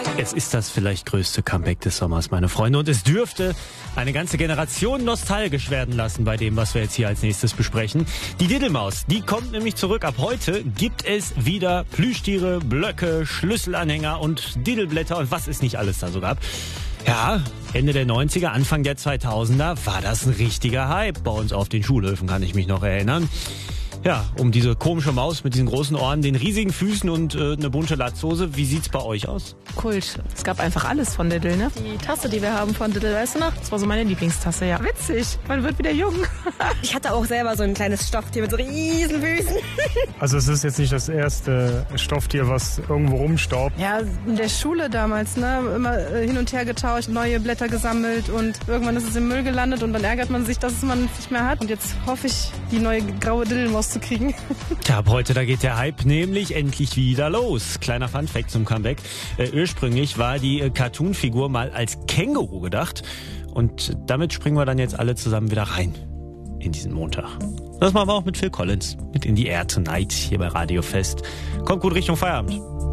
Es ist das vielleicht größte Comeback des Sommers, meine Freunde. Und es dürfte eine ganze Generation nostalgisch werden lassen bei dem, was wir jetzt hier als nächstes besprechen. Die Diddelmaus, die kommt nämlich zurück. Ab heute gibt es wieder Plüschtiere, Blöcke, Schlüsselanhänger und Diddelblätter und was es nicht alles da so gab. Ja, Ende der 90er, Anfang der 2000er war das ein richtiger Hype. Bei uns auf den Schulhöfen kann ich mich noch erinnern. Ja, um diese komische Maus mit diesen großen Ohren, den riesigen Füßen und eine bunte Latzhose. Wie sieht's bei euch aus? Kult. Es gab einfach alles von Diddle, ne? Die Tasse, die wir haben von Diddle, weißt du noch? Das war so meine Lieblingstasse, ja. Witzig, man wird wieder jung. Ich hatte auch selber so ein kleines Stofftier mit so riesen Füßen. Also es ist jetzt nicht das erste Stofftier, was irgendwo rumstaubt. Ja, in der Schule damals, ne? Immer hin und her getauscht, neue Blätter gesammelt und irgendwann ist es im Müll gelandet und dann ärgert man sich, dass es man nicht mehr hat. Und jetzt hoffe ich, die neue graue Diddelmaus zu kriegen. Tja, ab heute, da geht der Hype nämlich endlich wieder los. Kleiner Funfact zum Comeback. Ursprünglich war die Cartoon-Figur mal als Känguru gedacht. Und damit springen wir dann jetzt alle zusammen wieder rein in diesen Montag. Das machen wir auch mit Phil Collins. Mit In the Air Tonight hier bei Radio Fest. Kommt gut Richtung Feierabend.